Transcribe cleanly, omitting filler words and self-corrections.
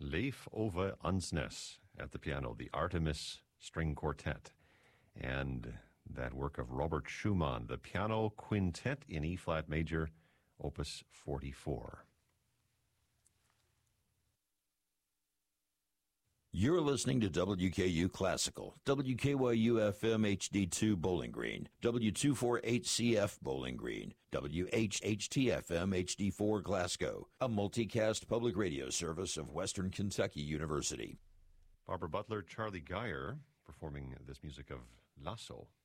Leif Ove Ansnes at the piano, the Artemis String Quartet, and that work of Robert Schumann, the Piano Quintet in E-flat major, Opus 44. You're listening to WKU Classical, WKYU-FM HD2 Bowling Green, W248CF Bowling Green, WHHT-FM HD4 Glasgow, a multicast public radio service of Western Kentucky University. Barbara Butler, Charlie Geyer, performing this music of Lasso.